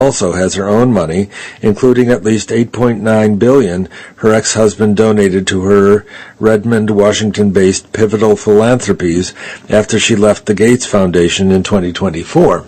also has her own money, including at least $8.9 billion her ex-husband donated to her Redmond, Washington-based Pivotal Philanthropies after she left the Gates Foundation in 2024.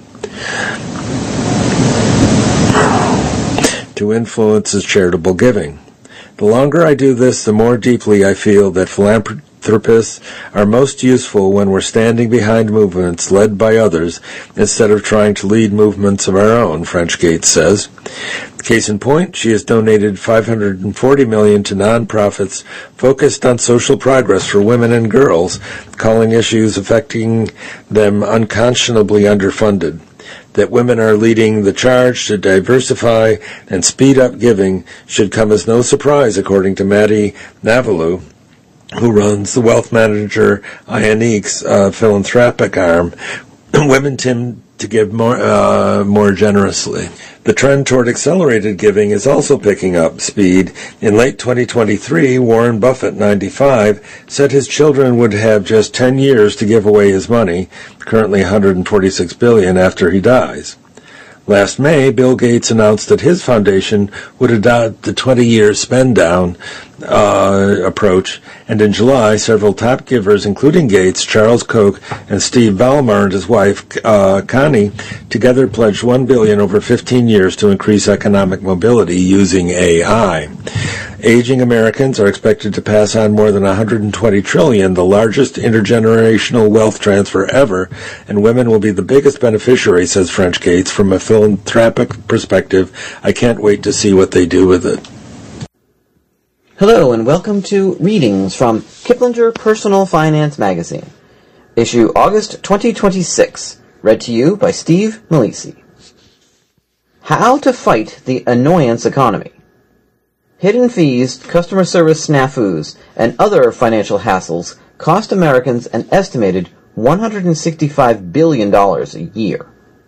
To influence his charitable giving. The longer I do this, the more deeply I feel that philanthropists are most useful when we're standing behind movements led by others instead of trying to lead movements of our own, French Gates says. Case in point, she has donated $540 million to nonprofits focused on social progress for women and girls, calling issues affecting them unconscionably underfunded. That women are leading the charge to diversify and speed up giving should come as no surprise, according to Maddie Navalou, who runs the wealth manager Ionique's philanthropic arm. Women tend to give more generously. The trend toward accelerated giving is also picking up speed. In late 2023, Warren Buffett, 95, said his children would have just 10 years to give away his money, currently $146 billion, after he dies. Last May, Bill Gates announced that his foundation would adopt the 20-year spend-down approach, and in July, several top givers, including Gates, Charles Koch, and Steve Ballmer and his wife, Connie, together pledged $1 billion over 15 years to increase economic mobility using AI. Aging Americans are expected to pass on more than $120 trillion, the largest intergenerational wealth transfer ever, and women will be the biggest beneficiary, says French Gates. From a philanthropic perspective, I can't wait to see what they do with it. Hello, and welcome to Readings from Kiplinger Personal Finance Magazine, issue August 2026, read to you by Steve Malisi. How to Fight the Annoyance Economy. Hidden fees, customer service snafus, and other financial hassles cost Americans an estimated $165 billion a year.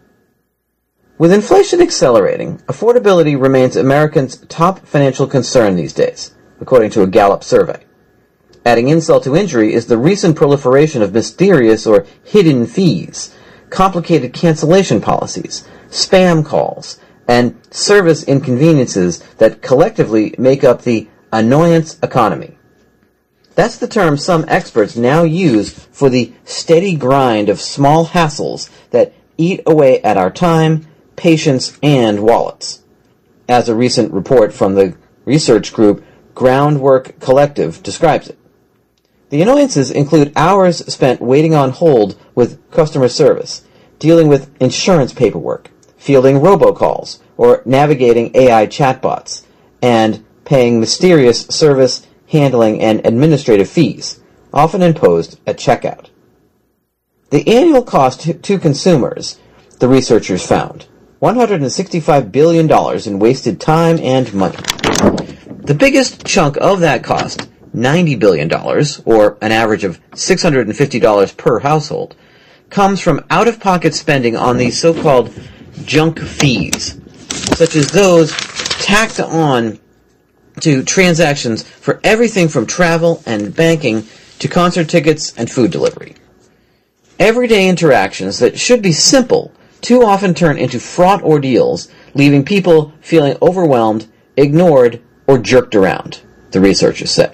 With inflation accelerating, affordability remains Americans' top financial concern these days, according to a Gallup survey. Adding insult to injury is the recent proliferation of mysterious or hidden fees, complicated cancellation policies, spam calls, and service inconveniences that collectively make up the annoyance economy. That's the term some experts now use for the steady grind of small hassles that eat away at our time, patience, and wallets. As a recent report from the research group Groundwork Collective describes it. The annoyances include hours spent waiting on hold with customer service, dealing with insurance paperwork, fielding robocalls, or navigating AI chatbots, and paying mysterious service, handling, and administrative fees, often imposed at checkout. The annual cost to consumers, the researchers found, $165 billion in wasted time and money. The biggest chunk of that cost, $90 billion, or an average of $650 per household, comes from out-of-pocket spending on these so-called junk fees, such as those tacked on to transactions for everything from travel and banking to concert tickets and food delivery. Everyday interactions that should be simple too often turn into fraught ordeals, leaving people feeling overwhelmed, ignored, or jerked around, the researchers say.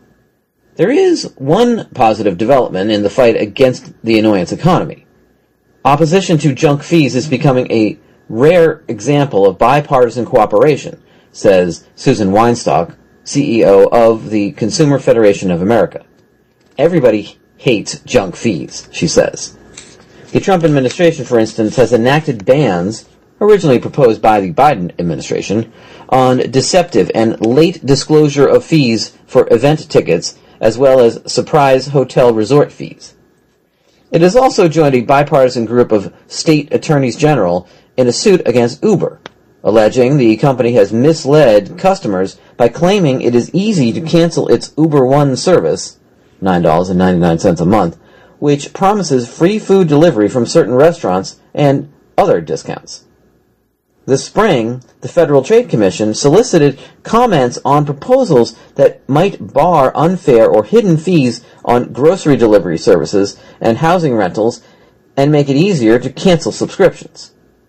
There is one positive development in the fight against the annoyance economy. Opposition to junk fees is becoming a rare example of bipartisan cooperation, says Susan Weinstock, CEO of the Consumer Federation of America. Everybody hates junk fees, she says. The Trump administration, for instance, has enacted bans, originally proposed by the Biden administration, on deceptive and late disclosure of fees for event tickets, as well as surprise hotel resort fees. It has also joined a bipartisan group of state attorneys general in a suit against Uber, alleging the company has misled customers by claiming it is easy to cancel its Uber One service, $9.99 a month, which promises free food delivery from certain restaurants and other discounts. This spring, the Federal Trade Commission solicited comments on proposals that might bar unfair or hidden fees on grocery delivery services and housing rentals and make it easier to cancel subscriptions.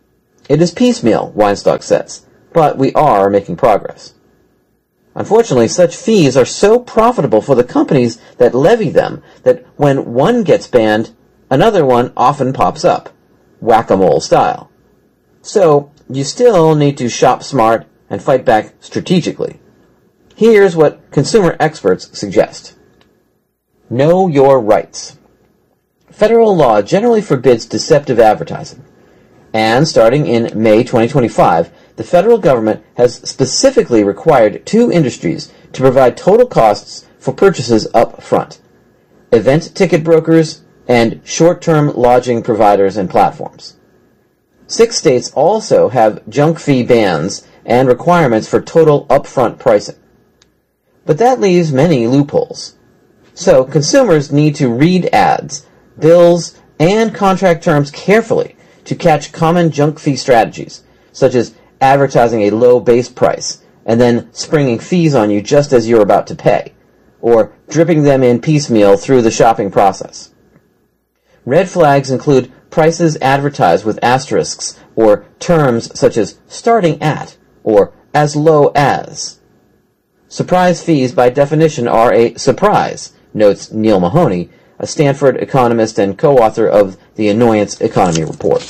It is piecemeal, Weinstock says, but we are making progress. Unfortunately, such fees are so profitable for the companies that levy them that when one gets banned, another one often pops up, whack-a-mole style. So, you still need to shop smart and fight back strategically. Here's what consumer experts suggest. Know your rights. Federal law generally forbids deceptive advertising. And starting in May 2025, the federal government has specifically required two industries to provide total costs for purchases up front: event ticket brokers and short-term lodging providers and platforms. 6 states also have junk fee bans and requirements for total upfront pricing. But that leaves many loopholes. So consumers need to read ads, bills, and contract terms carefully to catch common junk fee strategies, such as advertising a low base price and then springing fees on you just as you're about to pay, or dripping them in piecemeal through the shopping process. Red flags include prices advertised with asterisks or terms such as starting at or as low as. Surprise fees by definition are a surprise, notes Neil Mahoney, a Stanford economist and co-author of the Annoyance Economy Report.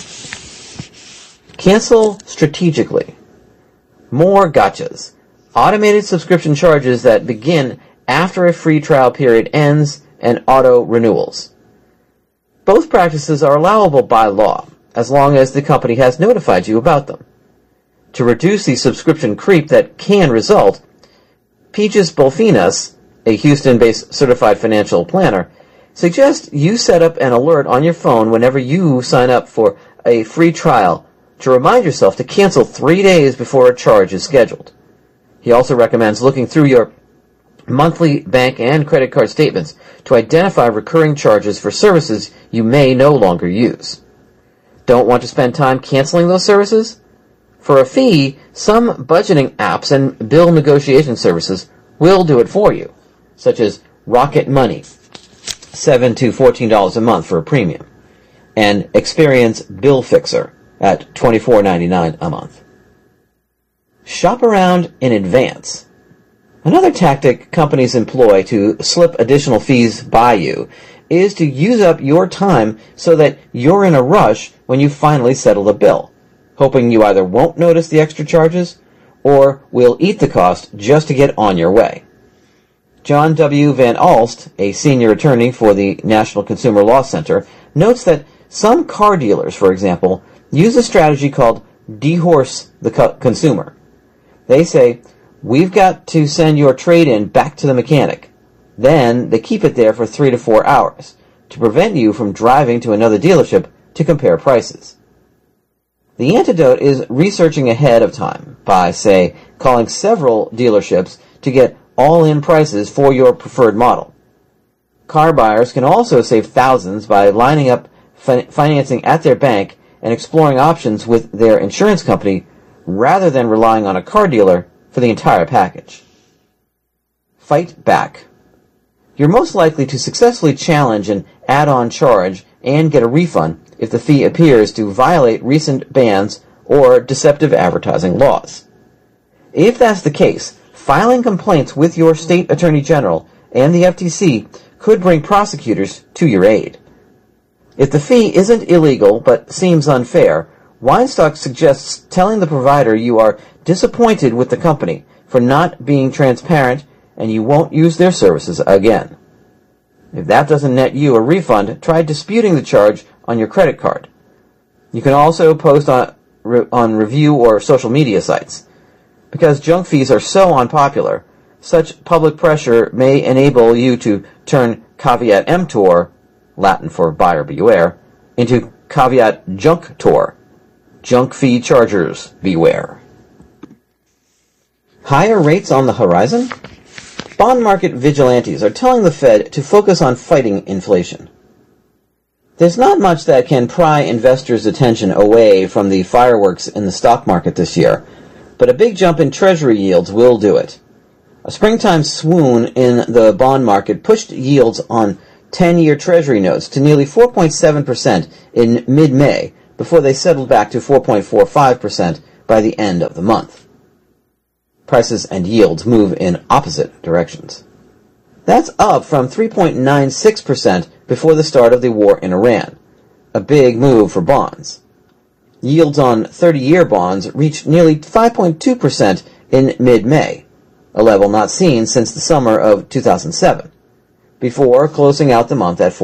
Cancel strategically. More gotchas. Automated subscription charges that begin after a free trial period ends and auto renewals. Both practices are allowable by law, as long as the company has notified you about them. To reduce the subscription creep that can result, Peaches Bolfinas, a Houston-based certified financial planner, suggests you set up an alert on your phone whenever you sign up for a free trial to remind yourself to cancel 3 days before a charge is scheduled. He also recommends looking through your monthly bank and credit card statements to identify recurring charges for services you may no longer use. Don't want to spend time canceling those services? For a fee, some budgeting apps and bill negotiation services will do it for you, such as Rocket Money, $7 to $14 a month for a premium, and Experience Bill Fixer at $24.99 a month. Shop around in advance. Another tactic companies employ to slip additional fees by you is to use up your time so that you're in a rush when you finally settle the bill, hoping you either won't notice the extra charges or will eat the cost just to get on your way. John W. Van Alst, a senior attorney for the National Consumer Law Center, notes that some car dealers, for example, use a strategy called dehorse the consumer. They say, "We've got to send your trade-in back to the mechanic." Then they keep it there for 3 to 4 hours to prevent you from driving to another dealership to compare prices. The antidote is researching ahead of time by, say, calling several dealerships to get all-in prices for your preferred model. Car buyers can also save thousands by lining up financing at their bank and exploring options with their insurance company rather than relying on a car dealer for the entire package. Fight back. You're most likely to successfully challenge an add-on charge and get a refund if the fee appears to violate recent bans or deceptive advertising laws. If that's the case, filing complaints with your state attorney general and the FTC could bring prosecutors to your aid. If the fee isn't illegal but seems unfair, Weinstock suggests telling the provider you are disappointed with the company for not being transparent and you won't use their services again. If that doesn't net you a refund, try disputing the charge on your credit card. You can also post on review or social media sites. Because junk fees are so unpopular, such public pressure may enable you to turn caveat emptor, Latin for buyer beware, into caveat junctor, junk fee chargers beware. Higher rates on the horizon? Bond market vigilantes are telling the Fed to focus on fighting inflation. There's not much that can pry investors' attention away from the fireworks in the stock market this year, but a big jump in Treasury yields will do it. A springtime swoon in the bond market pushed yields on 10-year Treasury notes to nearly 4.7% in mid-May, before they settled back to 4.45% by the end of the month. Prices and yields move in opposite directions. That's up from 3.96% before the start of the war in Iran, a big move for bonds. Yields on 30-year bonds reached nearly 5.2% in mid-May, a level not seen since the summer of 2007, before closing out the month at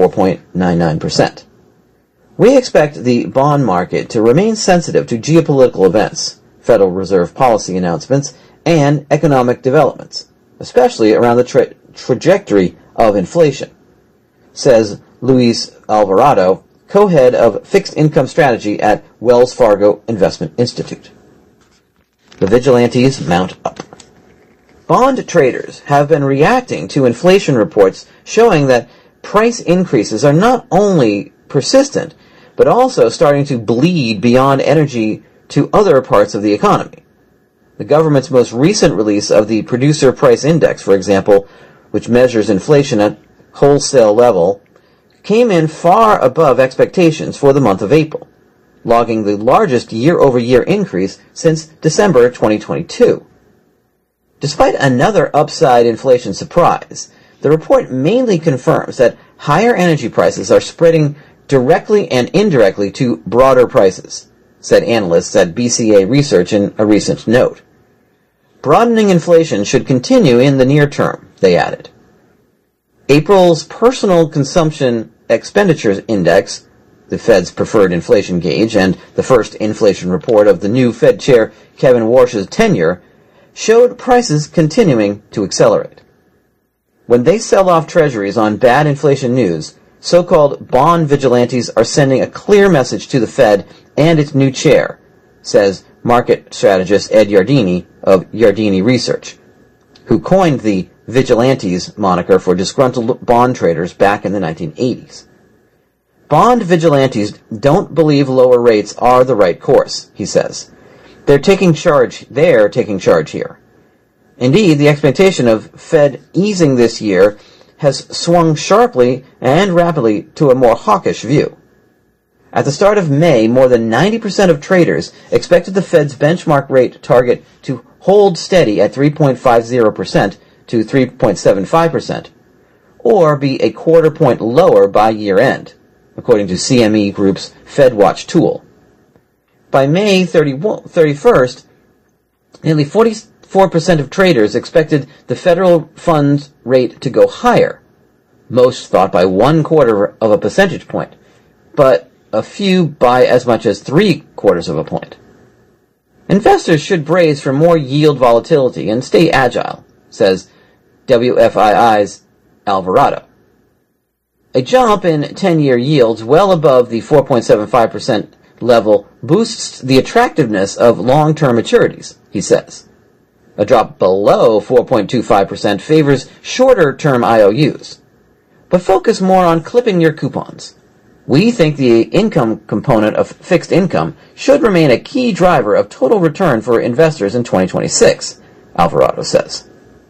4.99%. We expect the bond market to remain sensitive to geopolitical events, Federal Reserve policy announcements, and economic developments, especially around the trajectory of inflation, says Luis Alvarado, co-head of fixed income strategy at Wells Fargo Investment Institute. The vigilantes mount up. Bond traders have been reacting to inflation reports showing that price increases are not only persistent, but also starting to bleed beyond energy to other parts of the economy. The government's most recent release of the Producer Price Index, for example, which measures inflation at wholesale level, came in far above expectations for the month of April, logging the largest year-over-year increase since December 2022. Despite another upside inflation surprise, the report mainly confirms that higher energy prices are spreading directly and indirectly to broader prices, said analysts at BCA Research in a recent note. Broadening inflation should continue in the near term, they added. April's Personal Consumption Expenditures Index, the Fed's preferred inflation gauge and the first inflation report of the new Fed Chair Kevin Warsh's tenure, showed prices continuing to accelerate. When they sell off treasuries on bad inflation news, so-called bond vigilantes are sending a clear message to the Fed and its new chair, says market strategist Ed Yardeni of Yardeni Research, who coined the vigilantes moniker for disgruntled bond traders back in the 1980s. Bond vigilantes don't believe lower rates are the right course, he says. They're taking charge here. Indeed, the expectation of Fed easing this year has swung sharply and rapidly to a more hawkish view. At the start of May, more than 90% of traders expected the Fed's benchmark rate target to hold steady at 3.50% to 3.75%, or be a quarter point lower by year-end, according to CME Group's FedWatch tool. By May 31st, nearly 44% of traders expected the federal funds rate to go higher. Most thought by 1/4 of a percentage point, but a few by as much as 3/4 of a point. Investors should brace for more yield volatility and stay agile, says WFII's Alvarado. A jump in 10-year yields well above the 4.75% level boosts the attractiveness of long-term maturities, he says. A drop below 4.25% favors shorter-term IOUs. But focus more on clipping your coupons. We think the income component of fixed income should remain a key driver of total return for investors in 2026, Alvarado says.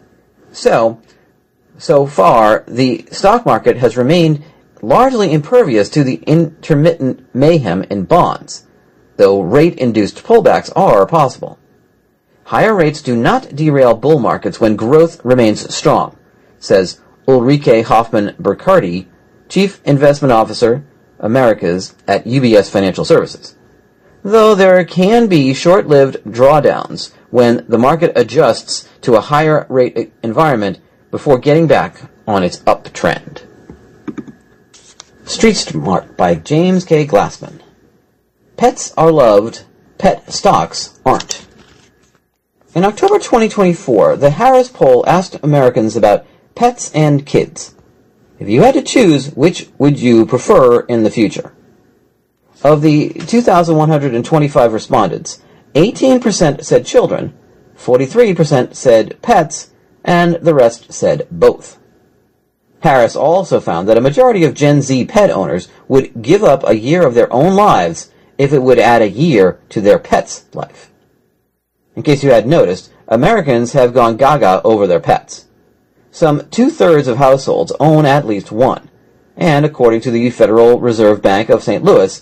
So far, the stock market has remained largely impervious to the intermittent mayhem in bonds, though rate-induced pullbacks are possible. Higher rates do not derail bull markets when growth remains strong, says Ulrike Hoffman-Burkhardt, Chief Investment Officer, Americas at UBS Financial Services. Though there can be short-lived drawdowns when the market adjusts to a higher rate environment before getting back on its uptrend. Street Smart by James K. Glassman. Pets are loved, pet stocks aren't. In October 2024, the Harris poll asked Americans about pets and kids. If you had to choose, which would you prefer in the future? Of the 2,125 respondents, 18% said children, 43% said pets, and the rest said both. Harris also found that a majority of Gen Z pet owners would give up a year of their own lives if it would add a year to their pet's life. In case you hadn't noticed, Americans have gone gaga over their pets. Some 2/3 of households own at least one, and according to the Federal Reserve Bank of St. Louis,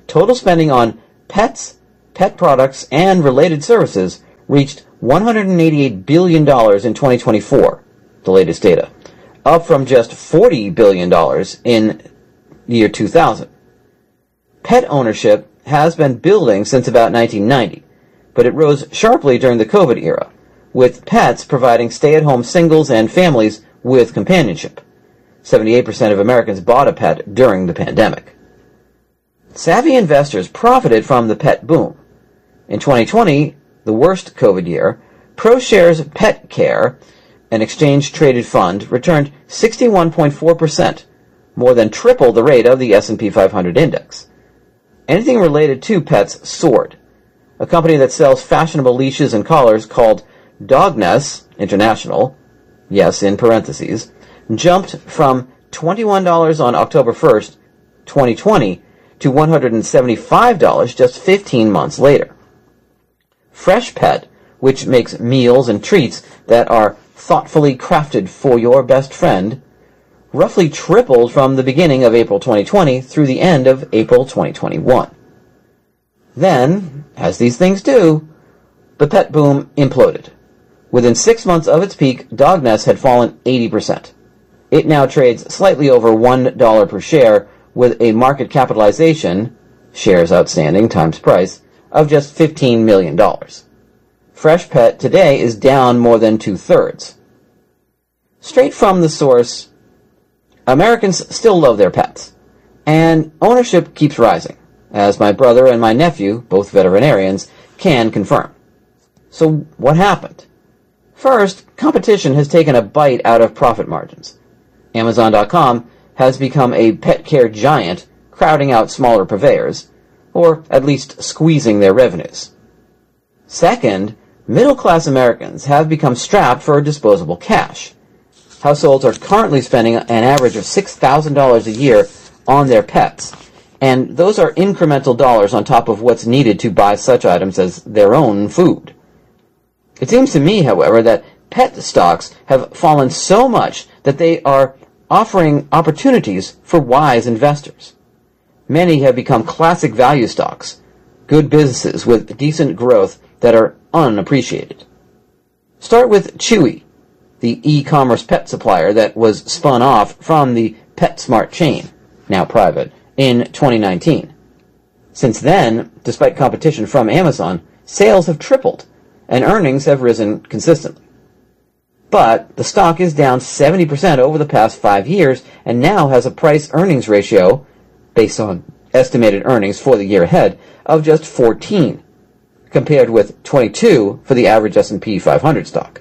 total spending on pets, pet products, and related services reached $188 billion in 2024, the latest data, up from just $40 billion in the year 2000. Pet ownership has been building since about 1990, but it rose sharply during the COVID era, with pets providing stay-at-home singles and families with companionship. 78% of Americans bought a pet during the pandemic. Savvy investors profited from the pet boom. In 2020, the worst COVID year, ProShares Pet Care, an exchange-traded fund, returned 61.4%, more than triple the rate of the S&P 500 index. Anything related to pets soared. A company that sells fashionable leashes and collars called Dogness International, yes, in parentheses, jumped from $21 on October 1st, 2020, to $175 just 15 months later. Freshpet, which makes meals and treats that are thoughtfully crafted for your best friend, roughly tripled from the beginning of April 2020 through the end of April 2021. Then, as these things do, the pet boom imploded. Within 6 months of its peak, Dogness had fallen 80%. It now trades slightly over $1 per share with a market capitalization, shares outstanding times price, of just $15 million. Freshpet today is down more than 2/3. Straight from the source, Americans still love their pets, and ownership keeps rising, as my brother and my nephew, both veterinarians, can confirm. So what happened? First, competition has taken a bite out of profit margins. Amazon.com has become a pet care giant, crowding out smaller purveyors, or at least squeezing their revenues. Second, middle-class Americans have become strapped for disposable cash. Households are currently spending an average of $6,000 a year on their pets, and those are incremental dollars on top of what's needed to buy such items as their own food. It seems to me, however, that pet stocks have fallen so much that they are offering opportunities for wise investors. Many have become classic value stocks, good businesses with decent growth that are unappreciated. Start with Chewy, the e-commerce pet supplier that was spun off from the PetSmart chain, now private, in 2019. Since then, despite competition from Amazon, sales have tripled, and earnings have risen consistently. But the stock is down 70% over the past 5 years and now has a price-earnings ratio, based on estimated earnings for the year ahead, of just 14, compared with 22 for the average S&P 500 stock.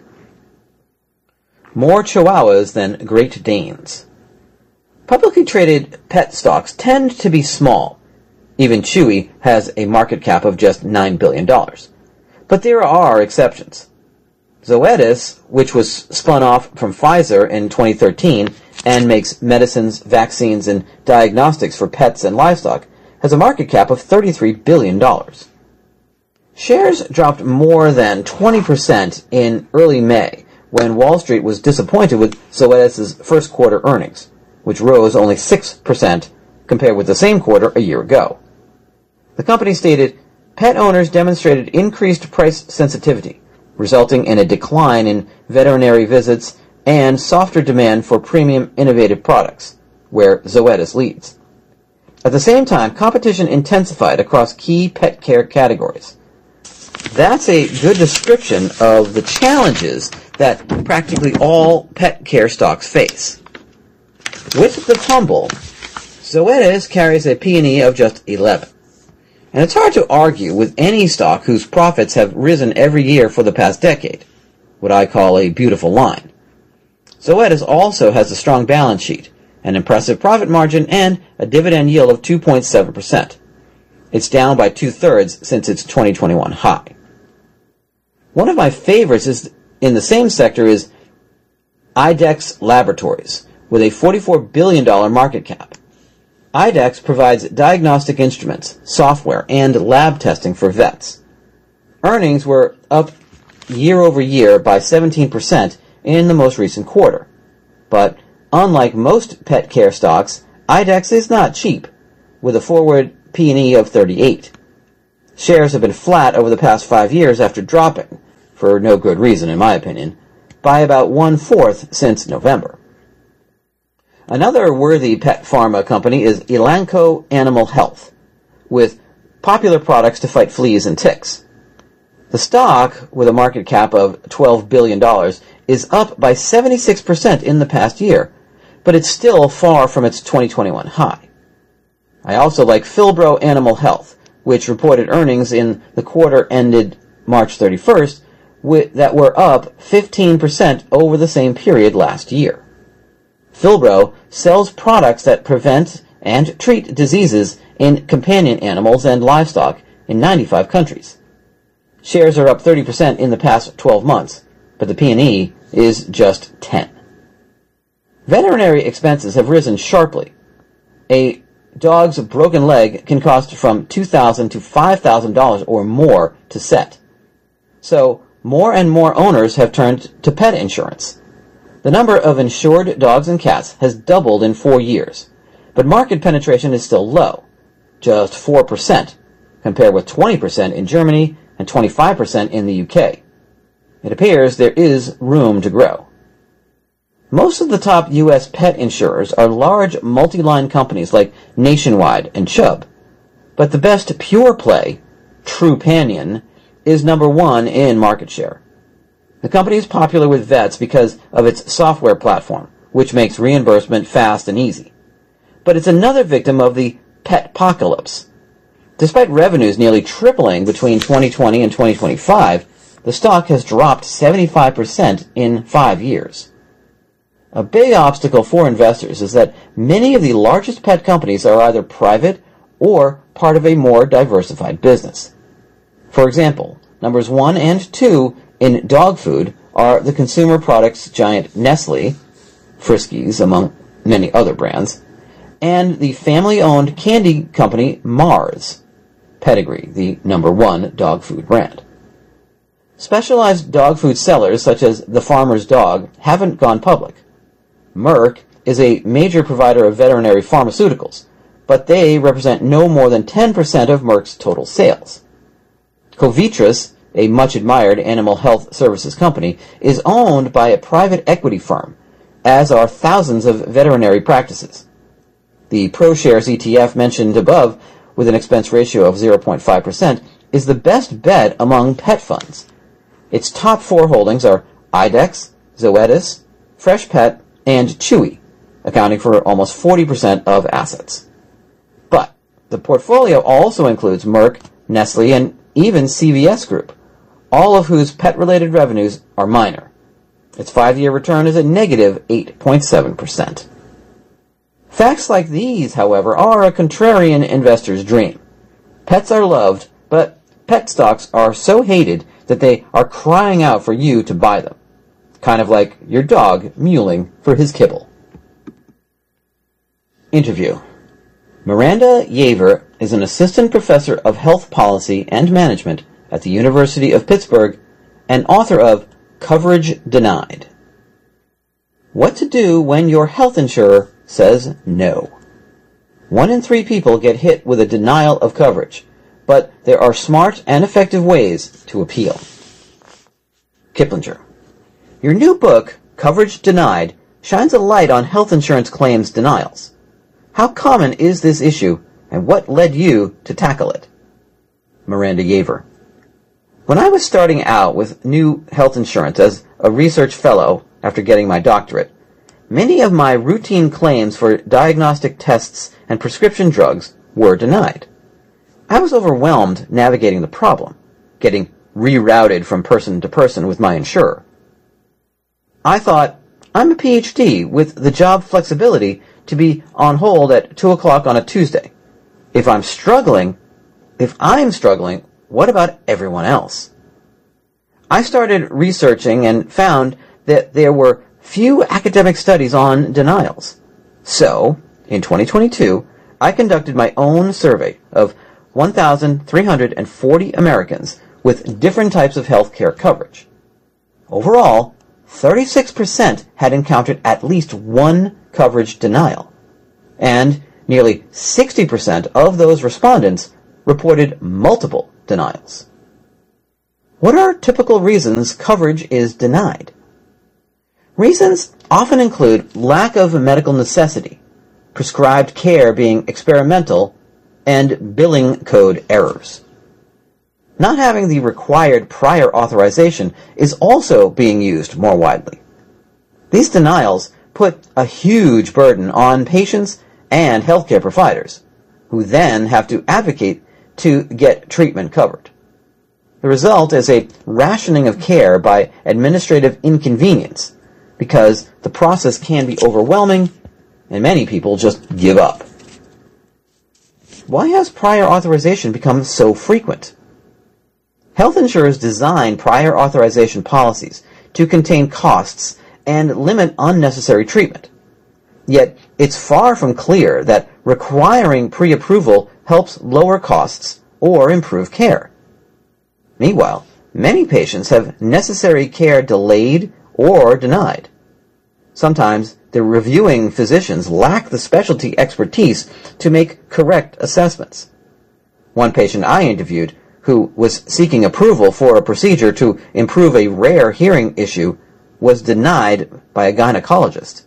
More Chihuahuas than Great Danes. Publicly traded pet stocks tend to be small. Even Chewy has a market cap of just $9 billion. But there are exceptions. Zoetis, which was spun off from Pfizer in 2013 and makes medicines, vaccines, and diagnostics for pets and livestock, has a market cap of $33 billion. Shares dropped more than 20% in early May when Wall Street was disappointed with Zoetis' first quarter earnings, which rose only 6% compared with the same quarter a year ago. The company stated, pet owners demonstrated increased price sensitivity, resulting in a decline in veterinary visits and softer demand for premium innovative products, where Zoetis leads. At the same time, competition intensified across key pet care categories. That's a good description of the challenges that practically all pet care stocks face. With the tumble, Zoetis carries a P/E of just 11. And it's hard to argue with any stock whose profits have risen every year for the past decade, what I call a beautiful line. Zoetis also has a strong balance sheet, an impressive profit margin, and a dividend yield of 2.7%. It's down by 2/3 since its 2021 high. One of my favorites in the same sector is IDEXX Laboratories, with a $44 billion market cap. IDEXX provides diagnostic instruments, software, and lab testing for vets. Earnings were up year over year by 17% in the most recent quarter. But unlike most pet care stocks, IDEXX is not cheap, with a forward P&E of 38. Shares have been flat over the past 5 years after dropping, for no good reason in my opinion, by about 1/4 since November. Another worthy pet pharma company is Elanco Animal Health, with popular products to fight fleas and ticks. The stock, with a market cap of $12 billion, is up by 76% in the past year, but it's still far from its 2021 high. I also like Philbro Animal Health, which reported earnings in the quarter ended March 31st that were up 15% over the same period last year. Philbro sells products that prevent and treat diseases in companion animals and livestock in 95 countries. Shares are up 30% in the past 12 months, but the P&E is just 10. Veterinary expenses have risen sharply. A dog's broken leg can cost from $2,000 to $5,000 or more to set. So, more and more owners have turned to pet insurance. The number of insured dogs and cats has doubled in 4 years, but market penetration is still low, just 4%, compared with 20% in Germany and 25% in the UK. It appears there is room to grow. Most of the top U.S. pet insurers are large multi-line companies like Nationwide and Chubb, but the best pure play, Trupanion, is number 1 in market share. The company is popular with vets because of its software platform, which makes reimbursement fast and easy. But it's another victim of the petpocalypse. Despite revenues nearly tripling between 2020 and 2025, the stock has dropped 75% in 5 years. A big obstacle for investors is that many of the largest pet companies are either private or part of a more diversified business. For example, numbers 1 and 2 in dog food are the consumer products giant Nestle, Friskies among many other brands, and the family-owned candy company Mars, Pedigree, the number 1 dog food brand. Specialized dog food sellers such as The Farmer's Dog haven't gone public. Merck is a major provider of veterinary pharmaceuticals, but they represent no more than 10% of Merck's total sales. Covitrus, a much-admired animal health services company, is owned by a private equity firm, as are thousands of veterinary practices. The ProShares ETF mentioned above, with an expense ratio of 0.5%, is the best bet among pet funds. Its top 4 holdings are IDEX, Zoetis, Freshpet, and Chewy, accounting for almost 40% of assets. But the portfolio also includes Merck, Nestle, and even CVS Group, all of whose pet-related revenues are minor. Its 5-year return is a negative 8.7%. Facts like these, however, are a contrarian investor's dream. Pets are loved, but pet stocks are so hated that they are crying out for you to buy them. Kind of like your dog mewling for his kibble. Interview. Miranda Yaver is an assistant professor of health policy and management at the University of Pittsburgh and author of Coverage Denied. What to do when your health insurer says no. 1 in 3 people get hit with a denial of coverage, but there are smart and effective ways to appeal. Kiplinger. Your new book, Coverage Denied, shines a light on health insurance claims denials. How common is this issue, and what led you to tackle it? Miranda Yaver. When I was starting out with new health insurance as a research fellow after getting my doctorate, many of my routine claims for diagnostic tests and prescription drugs were denied. I was overwhelmed navigating the problem, getting rerouted from person to person with my insurer. I thought, I'm a PhD with the job flexibility to be on hold at 2 o'clock on a Tuesday. If I'm struggling, what about everyone else? I started researching and found that there were few academic studies on denials. So, in 2022, I conducted my own survey of 1,340 Americans with different types of health care coverage. Overall, 36% had encountered at least one coverage denial, and Nearly 60% of those respondents reported multiple denials. What are typical reasons coverage is denied? Reasons often include lack of medical necessity, prescribed care being experimental, and billing code errors. Not having the required prior authorization is also being used more widely. These denials put a huge burden on patients and healthcare providers, who then have to advocate to get treatment covered. The result is a rationing of care by administrative inconvenience, because the process can be overwhelming and many people just give up. Why has prior authorization become so frequent? Health insurers design prior authorization policies to contain costs and limit unnecessary treatment. Yet, it's far from clear that requiring pre-approval helps lower costs or improve care. Meanwhile, many patients have necessary care delayed or denied. Sometimes the reviewing physicians lack the specialty expertise to make correct assessments. One patient I interviewed, who was seeking approval for a procedure to improve a rare hearing issue, was denied by a gynecologist.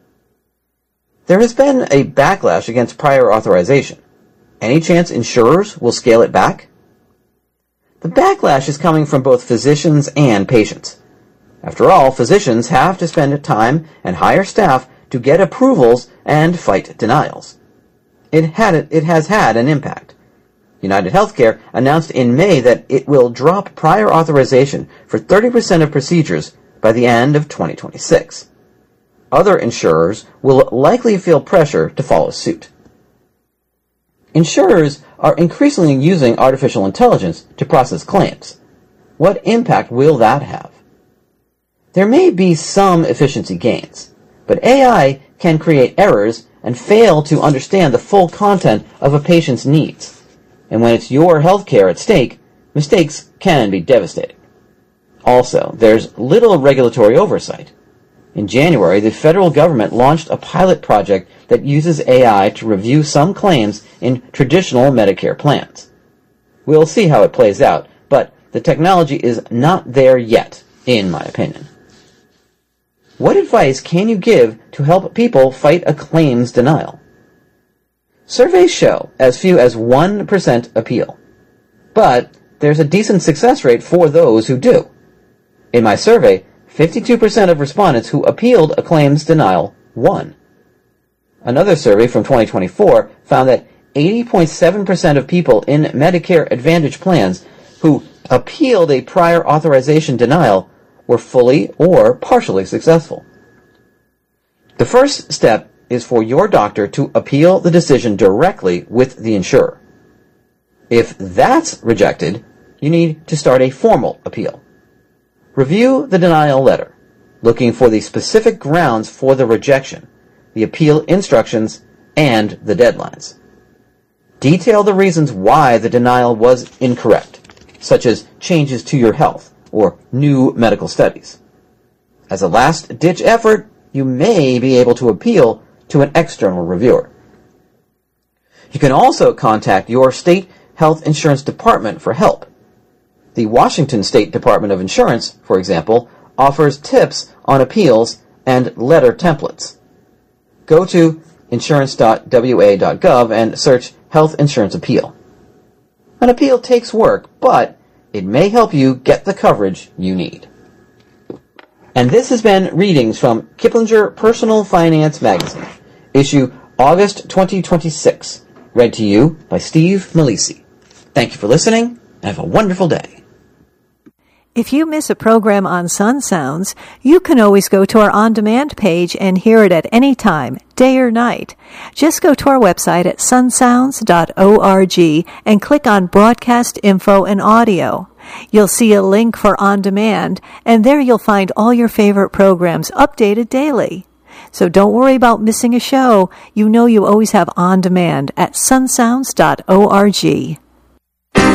There has been a backlash against prior authorization. Any chance insurers will scale it back? The backlash is coming from both physicians and patients. After all, physicians have to spend time and hire staff to get approvals and fight denials. It has had an impact. United Healthcare announced in May that it will drop prior authorization for 30% of procedures by the end of 2026. Other insurers will likely feel pressure to follow suit. Insurers are increasingly using artificial intelligence to process claims. What impact will that have? There may be some efficiency gains, but AI can create errors and fail to understand the full content of a patient's needs. And when it's your healthcare at stake, mistakes can be devastating. Also, there's little regulatory oversight. In January, the federal government launched a pilot project that uses AI to review some claims in traditional Medicare plans. We'll see how it plays out, but the technology is not there yet, in my opinion. What advice can you give to help people fight a claims denial? Surveys show as few as 1% appeal, but there's a decent success rate for those who do. In my survey, 52% of respondents who appealed a claims denial won. Another survey from 2024 found that 80.7% of people in Medicare Advantage plans who appealed a prior authorization denial were fully or partially successful. The first step is for your doctor to appeal the decision directly with the insurer. If that's rejected, you need to start a formal appeal. Review the denial letter, looking for the specific grounds for the rejection, the appeal instructions, and the deadlines. Detail the reasons why the denial was incorrect, such as changes to your health or new medical studies. As a last-ditch effort, you may be able to appeal to an external reviewer. You can also contact your state health insurance department for help. The Washington State Department of Insurance, for example, offers tips on appeals and letter templates. Go to insurance.wa.gov and search Health Insurance Appeal. An appeal takes work, but it may help you get the coverage you need. And this has been readings from Kiplinger Personal Finance Magazine, issue August 2026, read to you by Steve Milisi. Thank you for listening, and have a wonderful day. If you miss a program on Sun Sounds, you can always go to our on-demand page and hear it at any time, day or night. Just go to our website at sunsounds.org and click on Broadcast Info and Audio. You'll see a link for On Demand, and there you'll find all your favorite programs updated daily. So don't worry about missing a show. You know you always have On Demand at sunsounds.org.